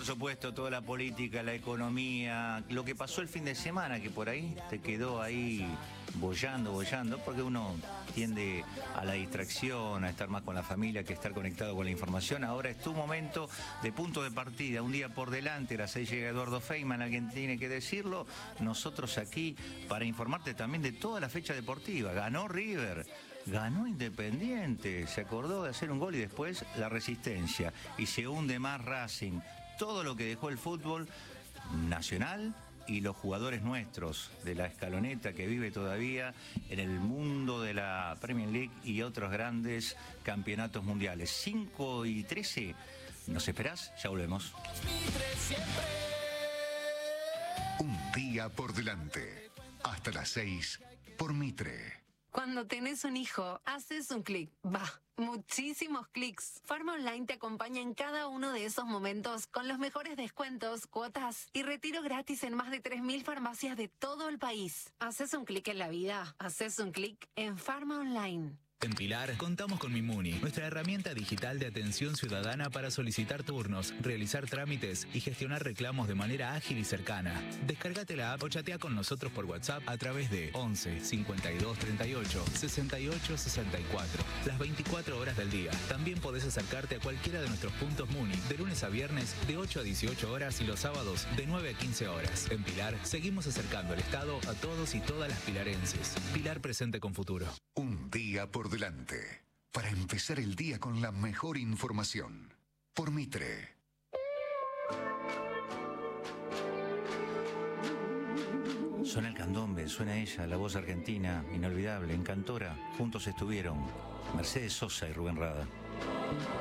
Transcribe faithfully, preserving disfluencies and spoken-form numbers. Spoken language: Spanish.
por supuesto, toda la política, la economía, lo que pasó el fin de semana, que por ahí te quedó ahí bollando, bollando, porque uno tiende a la distracción, a estar más con la familia que estar conectado con la información. Ahora es tu momento de punto de partida, un día por delante, a las seis llega Eduardo Feynman, alguien tiene que decirlo, nosotros aquí para informarte también de toda la fecha deportiva. Ganó River, ganó Independiente, se acordó de hacer un gol y después la Resistencia, y se hunde más Racing. Todo lo que dejó el fútbol nacional y los jugadores nuestros de la escaloneta que vive todavía en el mundo de la Premier League y otros grandes campeonatos mundiales. cinco y trece, ¿nos esperás? Ya volvemos. Un día por delante, hasta las seis por Mitre. Cuando tenés un hijo, haces un clic. Va, muchísimos clics. Farma Online te acompaña en cada uno de esos momentos con los mejores descuentos, cuotas y retiro gratis en más de tres mil farmacias de todo el país. Haces un clic en la vida, haces un clic en Farma Online. En Pilar contamos con Mimuni, nuestra herramienta digital de atención ciudadana para solicitar turnos, realizar trámites y gestionar reclamos de manera ágil y cercana. Descárgate la app o chatea con nosotros por WhatsApp a través de once cincuenta y dos treinta y ocho sesenta y ocho sesenta y cuatro, las veinticuatro horas del día. También podés acercarte a cualquiera de nuestros puntos Muni de lunes a viernes de ocho a dieciocho horas y los sábados de nueve a quince horas. En Pilar seguimos acercando el Estado a todos y todas las pilarenses. Pilar, presente con futuro. Un día por delante, para empezar el día con la mejor información. Por Mitre. Suena el candombe, suena ella, la voz argentina, inolvidable, en Cantora. Juntos estuvieron Mercedes Sosa y Rubén Rada.